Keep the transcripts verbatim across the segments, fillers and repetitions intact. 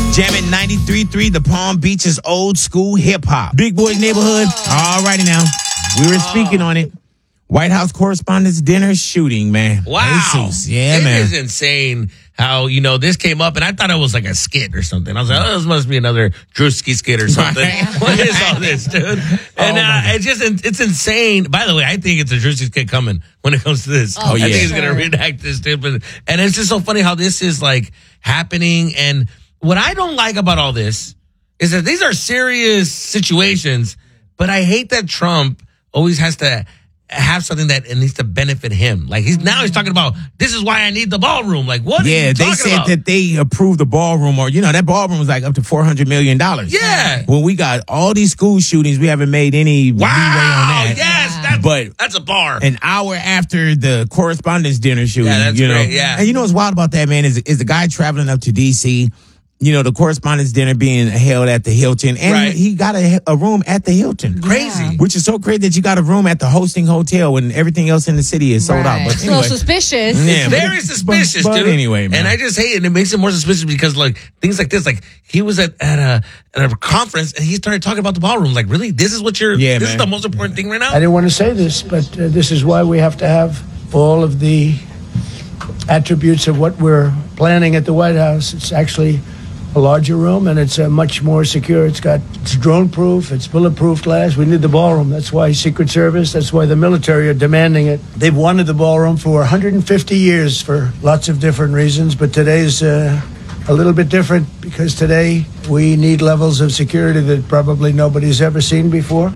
Jamming ninety-three point three, the Palm Beaches old school hip hop. Big Boys Neighborhood. All righty now. We were speaking on it. White House Correspondents' Dinner shooting, man. Wow. Jesus. Yeah, it man. It is insane how, you know, this came up, and I thought it was like a skit or something. I was like, oh, this must be another Drewski skit or something. What is all this, dude? And oh uh, it's just, it's insane. By the way, I think it's a Drewski skit coming when it comes to this. Oh, yeah. I think he's Sure. going to reenact this, dude. But, and it's just so funny how this is, like, happening. And what I don't like about all this is that these are serious situations, but I hate that Trump always has to have something that it needs to benefit him. Like he's now he's talking about, this is why I need the ballroom. Like, what Yeah, are you they talking said about? that they approved the ballroom, or, you know, that ballroom was like up to four hundred million dollars. Yeah. When we got all these school shootings, we haven't made any Wow. leeway on that. Yes. That's, But that's a bar. an hour after the Correspondents' Dinner shooting, Yeah, that's you know. great, yeah. And you know what's wild about that, man, is, is the guy traveling up to D C, you know, the Correspondents' Dinner being held at the Hilton, and Right. he got a, a room at the Hilton. Crazy. Which is so crazy that you got a room at the hosting hotel when everything else in the city is sold out. Right. But It's a little anyway. suspicious. Yeah, but Very it- suspicious, but, but dude. anyway, man. And I just hate it. And it makes it more suspicious because, like, things like this, like, he was at, at a at a conference and he started talking about the ballroom. Like, really? This is what you're, Yeah, this man. is the most important thing right now? I didn't want to say this, but uh, this is why we have to have all of the attributes of what we're planning at the White House. It's actually a larger room, and it's uh, much more secure. It's got it's drone-proof, it's bulletproof glass. We need the ballroom. That's why Secret Service, that's why the military are demanding it. They've wanted the ballroom for one hundred fifty years for lots of different reasons, but today's uh, a little bit different because today we need levels of security that probably nobody's ever seen before.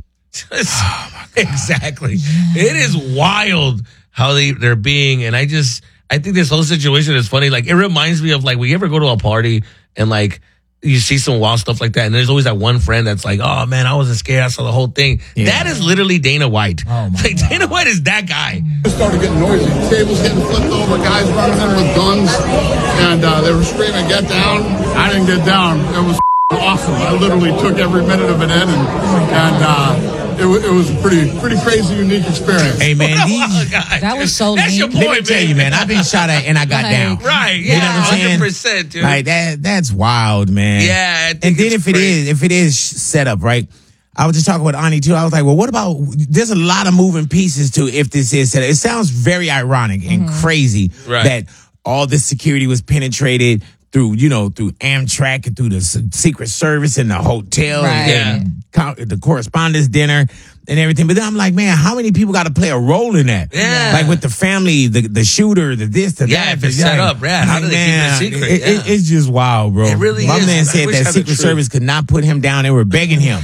Exactly. It is wild how they, they're being, and I just, I think this whole situation is funny. Like, it reminds me of, like, when you ever go to a party and, like, you see some wild stuff like that, and there's always that one friend that's like, oh, man, I wasn't scared. I saw the whole thing. Yeah. That is literally Dana White. Oh, my like, God. Dana White is that guy. It started getting noisy. Tables getting flipped over, guys running in with guns, and uh, they were screaming, get down. I didn't get down. It was awesome. I literally took every minute of it in, and, and uh, it, w- it was a pretty, pretty crazy, unique experience. Hey, man, What a these... wild guy, That dude. was so That's neat. your Let me point, tell you, man, I've been shot at and I got Like, down. Right, You yeah, know what I'm saying? one hundred percent, dude. Like, that, that's wild, man. Yeah, I think And then it's if it crazy. is, if it is set up, right? I was just talking with Ani, too. I was like, well, what about, there's a lot of moving pieces to if this is set up. It sounds very ironic and crazy Right. that all this security was penetrated through, you know, through Amtrak and through the S- Secret Service and the hotel Right. and co- the Correspondents' Dinner and everything. But then I'm like, man, how many people got to play a role in that? Yeah. Like with the family, the the shooter, the this, the Yeah, that. if the it's set that. up, yeah, how Like, do they keep it a man, secret? it- it- Yeah. it's just wild, bro. It really My is. man I said wish I that had the Secret truth. Service could not put him down. They were begging him.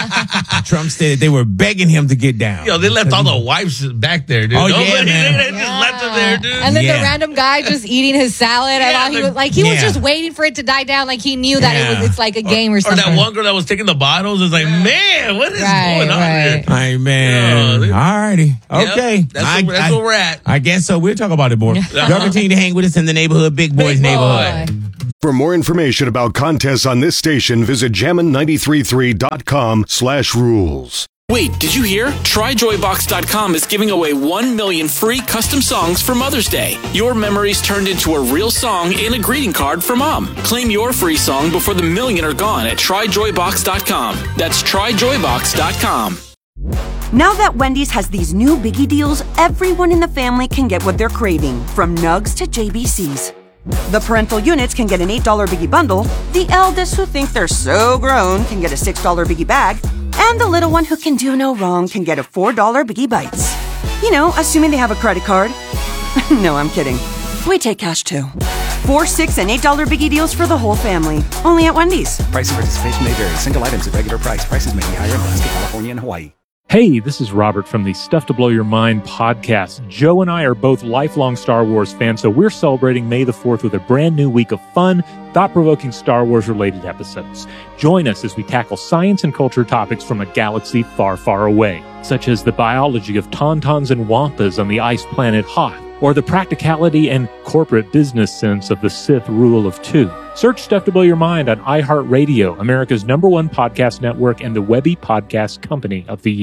Trump said they were begging him to get down. Yo, they left all the wipes back there, dude. Oh, yeah, Nobody- man. They, they just left them there, dude. And then Yeah. the random guy just eating his salad. I Yeah, thought he the- was like he was Yeah. just waiting for it to die down. Like he knew that Yeah. it was. It's like a game or Or something. that one girl that was taking the bottles is like, man, what is Right, going on right. here? Hey, man. Yeah, they- All righty. Yep, Okay. that's I, where- that's I- where we're at. I guess so. We'll talk about it more. Y'all continue to hang with us in the neighborhood, Big Boys Big boy. neighborhood. For more information about contests on this station, visit jammin nine three three dot com slash rules. Wait, did you hear? try joy box dot com is giving away one million free custom songs for Mother's Day. Your memories turned into a real song and a greeting card for Mom. Claim your free song before the million are gone at try joy box dot com. That's try joy box dot com. Now that Wendy's has these new biggie deals, everyone in the family can get what they're craving, from Nugs to J B Cs. The parental units can get an eight dollar biggie bundle, the eldest who think they're so grown can get a six dollar biggie bag, and the little one who can do no wrong can get a four dollar biggie bites. You know, assuming they have a credit card. No, I'm kidding. We take cash too. Four, six, and eight dollar biggie deals for the whole family. Only at Wendy's. Price and participation may vary. Single items at regular price. Prices may be higher in Alaska, California, and Hawaii. Hey, this is Robert from the Stuff to Blow Your Mind podcast. Joe and I are both lifelong Star Wars fans, so we're celebrating May the fourth with a brand new week of fun, thought-provoking Star Wars-related episodes. Join us as we tackle science and culture topics from a galaxy far, far away, such as the biology of tauntauns and wampas on the ice planet Hoth, or the practicality and corporate business sense of the Sith rule of two. Search Stuff to Blow Your Mind on iHeartRadio, America's number one podcast network and the Webby Podcast Company of the Year.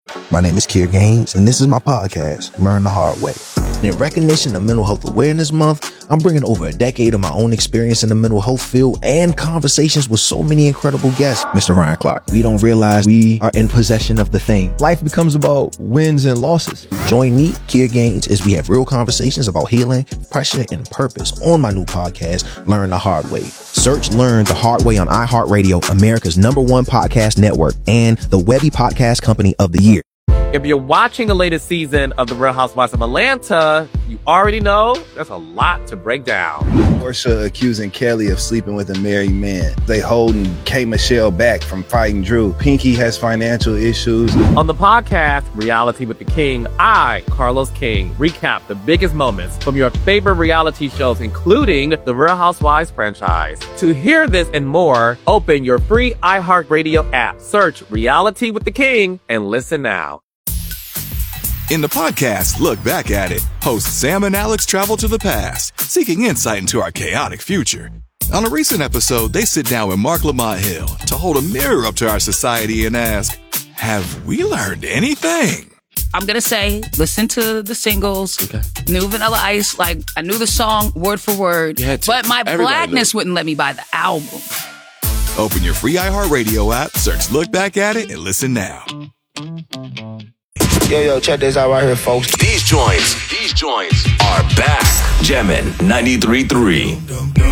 My name is Kier Gaines, and this is my podcast, Learn the Hard Way. In recognition of Mental Health Awareness Month, I'm bringing over a decade of my own experience in the mental health field and conversations with so many incredible guests. Mister Ryan Clark, we don't realize we are in possession of the thing. Life becomes about wins and losses. Join me, Kier Gaines, as we have real conversations about healing, pressure, and purpose on my new podcast, Learn the Hard Way. Search Learn the Hard Way on iHeartRadio, America's number one podcast network, and the Webby Podcast Company of the Year. If you're watching the latest season of The Real Housewives of Atlanta, you already know there's a lot to break down. Portia accusing Kelly of sleeping with a married man. They holding K. Michelle back from fighting Drew. Pinky has financial issues. On the podcast, Reality with the King, I, Carlos King, recap the biggest moments from your favorite reality shows, including the Real Housewives franchise. To hear this and more, open your free iHeartRadio app, search Reality with the King, and listen now. In the podcast, Look Back at It, hosts Sam and Alex travel to the past, seeking insight into our chaotic future. On a recent episode, they sit down with Mark Lamont Hill to hold a mirror up to our society and ask, have we learned anything? I'm going to say, listen to the singles, okay. New Vanilla Ice, like, I knew the song word for word, but my Everybody blackness wouldn't let me buy the album. Open your free iHeartRadio app, search Look Back at It, and listen now. Yo, yo, check this out right here, folks. These joints, these joints are back. Jammin' ninety-three point three.